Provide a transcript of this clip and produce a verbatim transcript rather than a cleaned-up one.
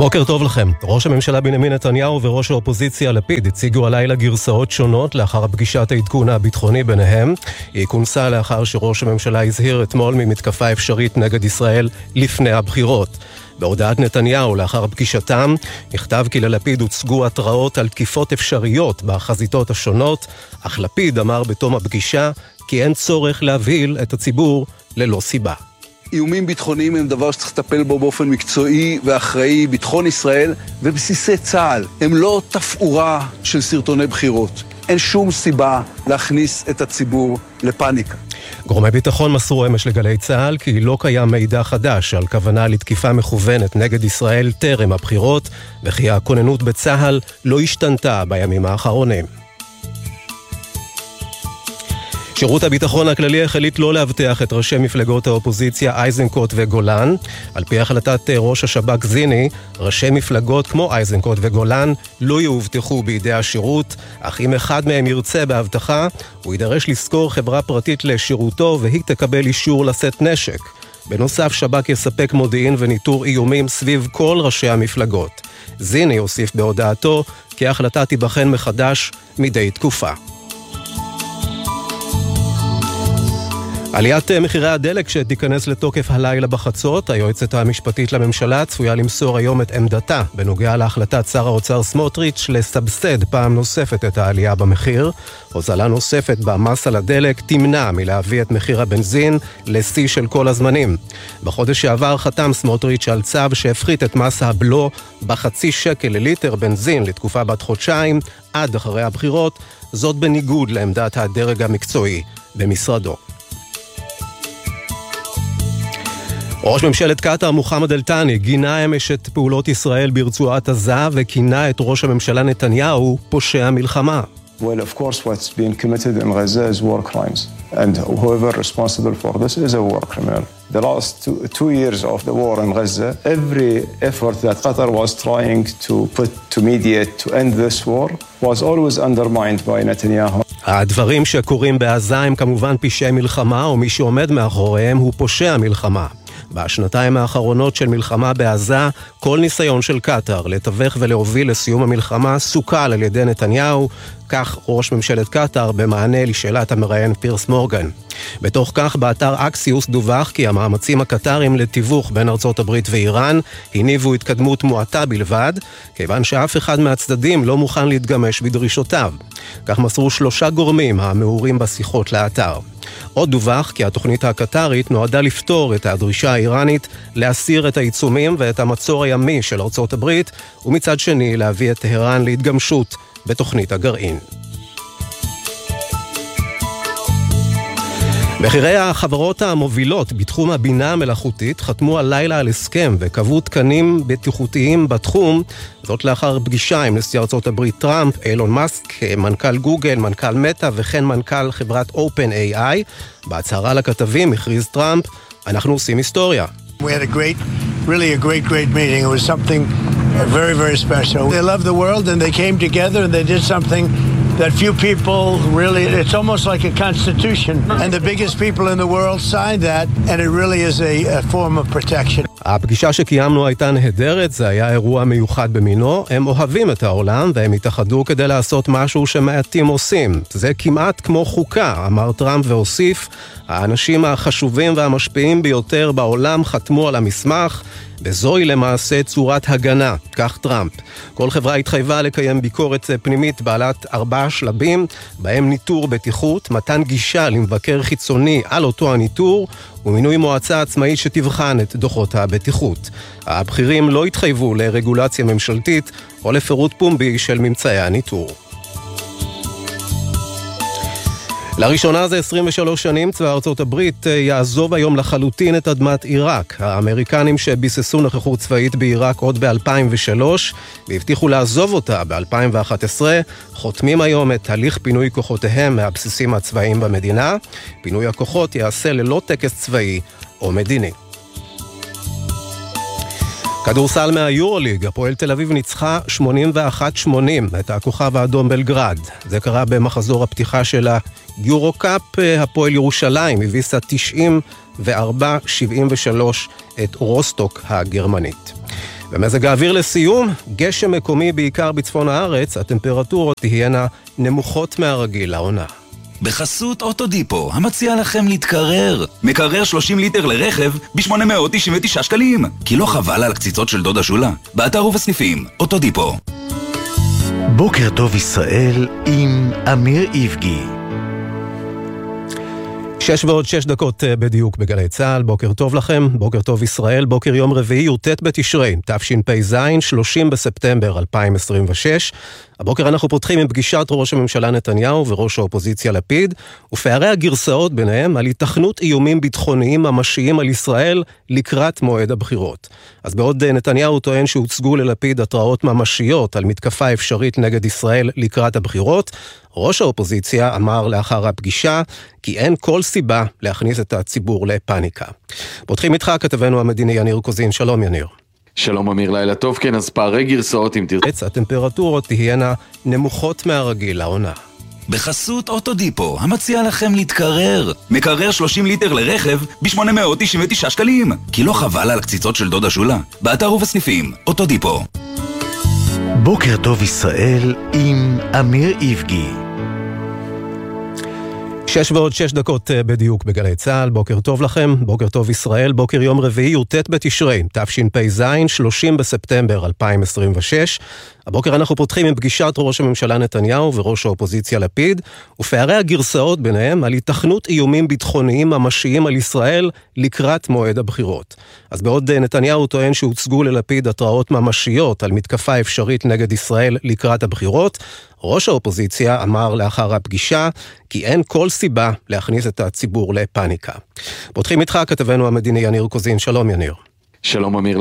בוקר טוב לכם. ראש הממשלה בנימין נתניהו וראש האופוזיציה לפיד הציגו הלילה גרסאות שונות לאחר פגישת העדכון הביטחוני ביניהם. היא כונסה לאחר שראש הממשלה הזהיר אתמול ממתקפה אפשרית נגד ישראל לפני הבחירות. בהודעת נתניהו לאחר פגישתם נכתב כי ללפיד הוצגו התראות על תקיפות אפשריות בחזיתות השונות, אך לפיד אמר בתום הפגישה כי אין צורך להבהיל את הציבור ללא סיבה. איומים ביטחוניים הם דבר שצריך לטפל בו באופן מקצועי ואחראי. ביטחון ישראל ובסיסי צה"ל הם לא תפאורה של סרטוני בחירות. אין שום סיבה להכניס את הציבור לפאניקה. גורמי ביטחון מסרו אמש לגלי צה"ל כי לא קיים מידע חדש על כוונה לתקיפה מכוונת נגד ישראל טרם הבחירות, וכי הכוננות בצה"ל לא השתנתה בימים האחרונים. שירות הביטחון הכללי החליט לא להבטיח את ראשי מפלגות האופוזיציה איזנקוט וגולן. על פי החלטת ראש השב"כ זיני, ראשי מפלגות כמו איזנקוט וגולן לא יאובטחו בידי השירות, אך אם אחד מהם ירצה בהבטחה, הוא יידרש לשכור חברה פרטית לשירותו והיא תקבל אישור לשאת נשק. בנוסף, שב"כ יספק מודיעין וניטור איומים סביב כל ראשי המפלגות. זיני הוסיף בהודעתו כי ההחלטה תיבחן מחדש מדי תקופה. עליית מחירי הדלק שתיכנס לתוקף הלילה בחצות, היועצת המשפטית לממשלה צפויה למסור היום את עמדתה בנוגע להחלטת שר האוצר סמוטריץ' לסבסד פעם נוספת את העלייה במחיר. הוזלה נוספת במס על הדלק תמנע מלהביא את מחיר הבנזין לשיא של כל הזמנים. בחודש שעבר חתם סמוטריץ' על צו שהפחית את מס הבלו בחצי שקל לליטר בנזין לתקופה בת חודשיים עד אחרי הבחירות, זאת בניגוד לעמדת הדרג המקצועי במשרדו. ראש ממשלת קטר מוחמד אל-תאני גינה אמש את פעולות ישראל ברצועת עזה וכינה את ראש הממשלה נתניהו פושע מלחמה. Well, of course, what's being committed in Gaza is war crimes, and whoever responsible for this is a war criminal. The last two, two years of the war in Gaza, every effort that Qatar was trying to put to mediate to end this war was always undermined by Netanyahu. הדברים שקורים בעזה הם כמובן פשעי מלחמה, ומי שעומד מאחוריהם הוא פושע מלחמה. בשנתיים האחרונות של מלחמה בעזה, כל ניסיון של קטר לתווך ולהוביל לסיום המלחמה סוכל על ידי נתניהו, כך ראש ממשלת קטר במענה לשאלת המראיין פירס מורגן. בתוך כך באתר אקסיוס דווח כי המאמצים הקטרים לתיווך בין ארצות הברית ואיראן הניבו התקדמות מועטה בלבד, כיוון שאף אחד מהצדדים לא מוכן להתגמש בדרישותיו. כך מסרו שלושה גורמים המעורים בשיחות לאתר. עוד דווח כי התוכנית הקטרית נועדה לפתור את הדרישה האיראנית להסיר את העיצומים ואת המצור הימי של ארצות הברית, ומצד שני להביא את טהרן להתגמשות בתוכנית הגרעין. בכירי החברות המובילות בתחום הבינה המלאכותית חתמו הלילה על הסכם וקבעו תקנים בטיחותיים בתחום, זאת לאחר פגישה עם נשיא ארצות הברית טראמפ, אילון מאסק, מנכ"ל גוגל, מנכ"ל מטא וכן מנכ"ל חברת אופן איי איי. בהצהרה לכתבים הכריז טראמפ, אנחנו עושים היסטוריה. We had a great, really a great, great meeting. It was something very, very special. They love the world and they came together and they did something that few people really, it's almost like a constitution. And the biggest people in the world signed that, and it really is a, a form of protection. הפגישה שקיימנו הייתה נהדרת, זה היה אירוע מיוחד במינו. הם אוהבים את העולם והם התאחדו כדי לעשות משהו שמעטים עושים. זה כמעט כמו חוקה, אמר טראמפ והוסיף, האנשים החשובים והמשפיעים ביותר בעולם חתמו על המסמך, וזוהי למעשה צורת הגנה, כך טראמפ. כל חברה התחייבה לקיים ביקורת פנימית בעלת ארבעה שלבים, בהם ניטור בטיחות, מתן גישה למבקר חיצוני על אותו הניטור, ומינוי מועצה עצמאית שתבחן את דוחות הבטיחות. הבכירים לא התחייבו לרגולציה ממשלתית או לפירוט פומבי של ממצאי הניטור. לראשונה זה עשרים ושלוש שנים צבא ארצות הברית יעזוב היום לחלוטין את אדמת עיראק. האמריקנים שביססו נוכחות צבאית בעיראק עוד ב-אלפיים ושלוש והבטיחו לעזוב אותה ב-אלפיים ואחת עשרה, חותמים היום את הליך פינוי כוחותיהם מהבסיסים הצבאיים במדינה. פינוי הכוחות יעשה ללא טקס צבאי או מדיני. כדורסל מהיורוליג, הפועל תל אביב ניצחה שמונים ואחת שמונים את הכוכב האדום בלגרד. זה קרה במחזור הפתיחה של היורו-קאפ. הפועל ירושלים הביסה תשעים וארבע שבעים ושלוש את רוסטוק הגרמנית. במזג האוויר לסיום, גשם מקומי בעיקר בצפון הארץ, הטמפרטורות תהיינה נמוכות מהרגיל לעונה. בחסות אוטודיפו, המציע לכם להתקרר. מקרר שלושים ליטר לרכב ב-שמונה מאות תשעים ותשעה שקלים. כי לא חבל על קציצות של דודה שולה? באתר ובסניפים, אוטודיפו. בוקר טוב ישראל עם אמיר איבגי. שש ועוד שש דקות בדיוק בגלי צהל, בוקר טוב לכם, בוקר טוב ישראל, בוקר יום רביעי י"ט בתשרי, תשפ"ז, שלושים בספטמבר אלפיים עשרים ושש. הבוקר אנחנו פותחים עם פגישת ראש הממשלה נתניהו וראש האופוזיציה לפיד, ופערי הגרסאות ביניהם על התכנות איומים ביטחוניים ממשיים על ישראל לקראת מועד הבחירות. אז בעוד נתניהו טוען שהוצגו ללפיד התראות ממשיות על מתקפה אפשרית נגד ישראל לקראת הבחירות, ראש האופוזיציה אמר לאחר הפגישה כי אין כל סיבה להכניס את הציבור לפאניקה. פותחים איתך כתבנו המדיני יניר קוזין, שלום יניר. שלום אמיר, לילה טוב. כן, אז פערי גרסאות אם תרצה. הטמפרטורות תהיינה נמוכות מהרגיל לעונה. בחסות אוטודיפו, המציע לכם להתקרר. מקרר שלושים ליטר לרכב ב-שמונה מאות תשעים ותשעה שקלים. כי לא חבל על קציצות של דודה שולה? באתר ובסניפים, אוטודיפו. בוקר טוב ישראל עם אמיר איבגי. שש ועוד שש דקות בדיוק בגלי צהל, בוקר טוב לכם, בוקר טוב ישראל, בוקר יום רביעי י"ט בתשרי, תשפ"ז, שלושים בספטמבר אלפיים עשרים ושש. הבוקר אנחנו פותחים עם פגישת ראש הממשלה נתניהו וראש האופוזיציה לפיד, ופערי הגרסאות ביניהם על התכנות איומים ביטחוניים ממשיים על ישראל לקראת מועד הבחירות. אז בעוד נתניהו טוען שהוצגו ללפיד התראות ממשיות על מתקפה אפשרית נגד ישראל לקראת הבחירות, ראש האופוזיציה אמר לאחר הפגישה כי אין כל סיבה להכניס את הציבור לפאניקה. פותחים איתך כתבנו המדיני יניר קוזין, שלום יניר. שלום אמיר.